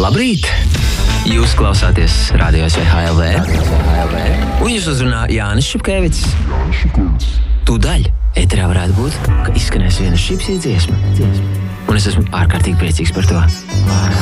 Labrīt! Jūs klausāties Radio SVHLV, un jūs uzrunā Jānis Šipkēvics. Tūdaļ ēterā varētu būt, ka izskanēs viena šipsī dziesma. Un es esmu ārkārtīgi priecīgs par to.